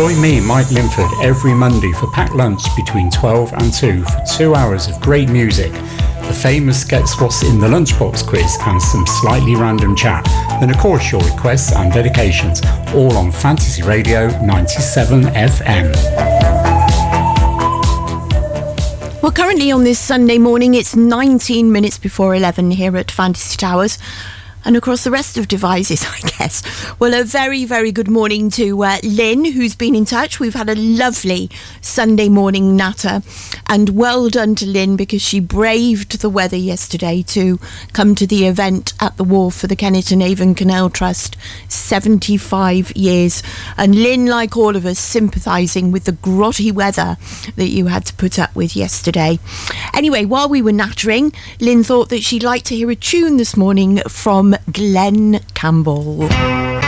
Join me, Mike Linford, every Monday for packed lunch between 12 and 2 for 2 hours of great music, the famous Guess What's in the Lunchbox quiz and some slightly random chat, then of course your requests and dedications, all on Fantasy Radio 97 FM. Well, currently on this Sunday morning, it's 19 minutes before 11 here at Fantasy Towers. And across the rest of devices, I guess. Well, a very, very good morning to Lynn, who's been in touch. We've had a lovely Sunday morning natter. And well done to Lynn, because she braved the weather yesterday to come to the event at the wharf for the Kennet Avon Canal Trust. 75 years. And Lynn, like all of us, sympathising with the grotty weather that you had to put up with yesterday. Anyway, while we were nattering, Lynn thought that she'd like to hear a tune this morning from Glenn Campbell.